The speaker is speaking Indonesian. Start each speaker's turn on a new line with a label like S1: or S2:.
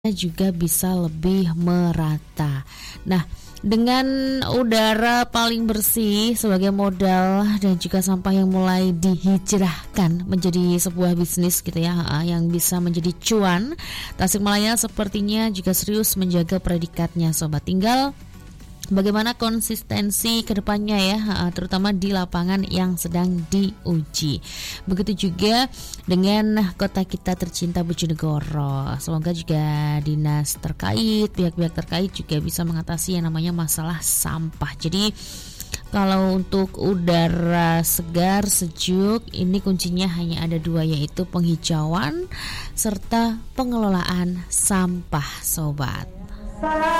S1: juga bisa lebih merata. Nah, dengan udara paling bersih sebagai modal dan juga sampah yang mulai dihijrahkan menjadi sebuah bisnis gitu ya, yang bisa menjadi cuan, Tasikmalaya sepertinya juga serius menjaga predikatnya, sobat. Tinggal bagaimana konsistensi kedepannya ya, terutama di lapangan yang sedang diuji. Begitu juga dengan kota kita tercinta Bojonegoro. Semoga juga dinas terkait, pihak-pihak terkait juga bisa mengatasi yang namanya masalah sampah. Jadi kalau untuk udara segar, sejuk, ini kuncinya hanya ada dua, yaitu penghijauan serta pengelolaan sampah, sobat.